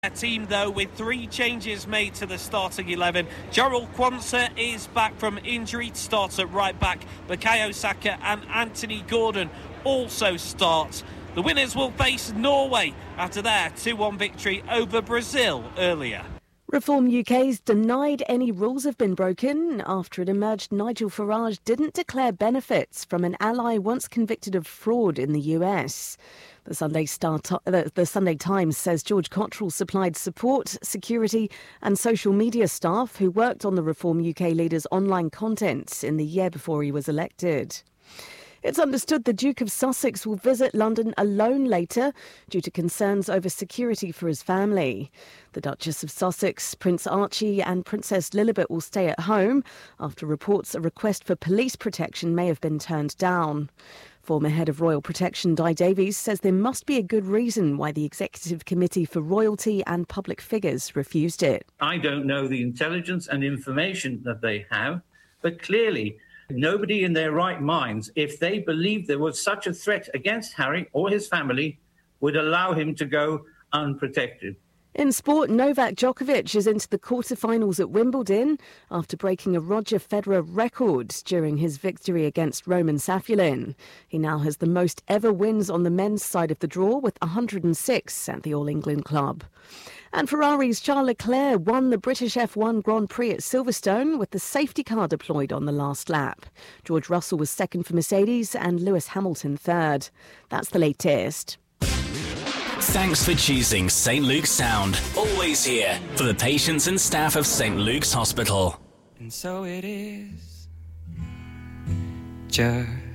Team, though, with 3 changes made to the starting 11. Jarrell Quansah is back from injury, starts at right back. Bukayo Saka and Anthony Gordon also start. The winners will face Norway after their 2-1 victory over Brazil earlier. Reform UK's denied any rules have been broken after it emerged Nigel Farage didn't declare benefits from an ally once convicted of fraud in the US. The Sunday Times says George Cottrell supplied support, security and social media staff who worked on the Reform UK leader's online content in the year before he was elected. It's understood the Duke of Sussex will visit London alone later due to concerns over security for his family. The Duchess of Sussex, Prince Archie and Princess Lilibet will stay at home after reports a request for police protection may have been turned down. Former head of Royal Protection Di Davies says there must be a good reason why the Executive Committee for Royalty and Public Figures refused it. I don't know the intelligence and information that they have, but clearly nobody in their right minds, if they believed there was such a threat against Harry or his family, would allow him to go unprotected. In sport, Novak Djokovic is into the quarter-finals at Wimbledon after breaking a Roger Federer record during his victory against Roman Safulin. He now has the most ever wins on the men's side of the draw with 106 at the All England Club. And Ferrari's Charles Leclerc won the British F1 Grand Prix at Silverstone with the safety car deployed on the last lap. George Russell was second for Mercedes and Lewis Hamilton third. That's the latest. Thanks for choosing St Luke's Sound. Always here for the patients and staff of St Luke's Hospital. And so it is just